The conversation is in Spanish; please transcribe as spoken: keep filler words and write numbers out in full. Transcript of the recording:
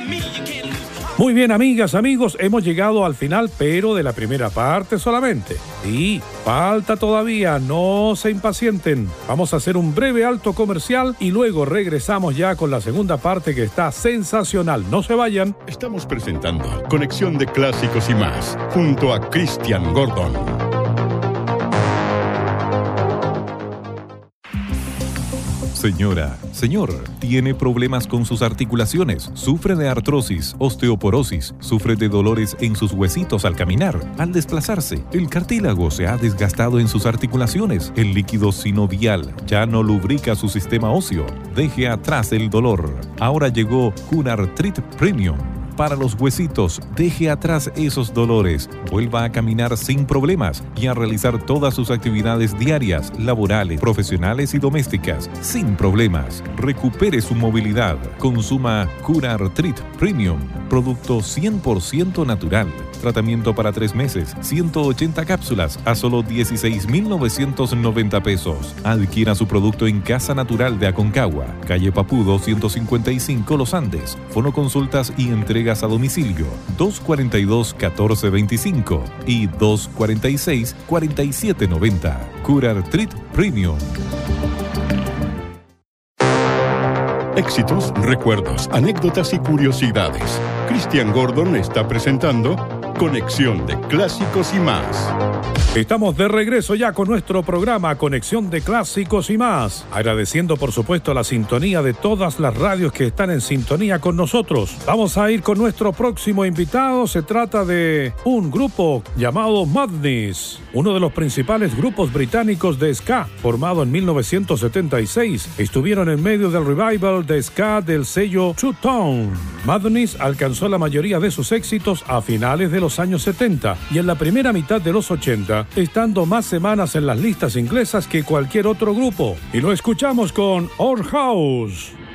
Muy bien, amigas, amigos, hemos llegado al final, pero de la primera parte solamente. Y falta todavía, no se impacienten. Vamos a hacer un breve alto comercial y luego regresamos ya con la segunda parte que está sensacional. No se vayan. Estamos presentando Conexión de Clásicos y Más, junto a Cristian Gordon. Señora, señor, ¿tiene problemas con sus articulaciones? ¿Sufre de artrosis, osteoporosis? ¿Sufre de dolores en sus huesitos al caminar? Al desplazarse, el cartílago se ha desgastado en sus articulaciones. El líquido sinovial ya no lubrica su sistema óseo. Deje atrás el dolor. Ahora llegó Cunartrit Premium. Para los huesitos, deje atrás esos dolores, vuelva a caminar sin problemas y a realizar todas sus actividades diarias, laborales, profesionales y domésticas sin problemas. Recupere su movilidad. Consuma Cunartrit Premium, producto cien por ciento natural. Tratamiento para tres meses, ciento ochenta cápsulas a solo dieciséis mil novecientos noventa pesos. Adquiera su producto en Casa Natural de Aconcagua, calle Papudo ciento cincuenta y cinco Los Andes. Fonoconsultas y entregas a domicilio dos cuarenta y dos, catorce veinticinco y dos cuarenta y seis, cuarenta y siete noventa. Cunartrit Premium. Éxitos, recuerdos, anécdotas y curiosidades. Cristian Gordon está presentando Conexión de Clásicos y Más. Estamos de regreso ya con nuestro programa Conexión de Clásicos y Más. Agradeciendo, por supuesto, la sintonía de todas las radios que están en sintonía con nosotros. Vamos a ir con nuestro próximo invitado. Se trata de un grupo llamado Madness, uno de los principales grupos británicos de ska, formado en mil novecientos setenta y seis. Estuvieron en medio del revival de ska del sello Two Tone. Madness alcanzó la mayoría de sus éxitos a finales de los años setenta y en la primera mitad de los ochenta, estando más semanas en las listas inglesas que cualquier otro grupo. Y lo escuchamos con Our House.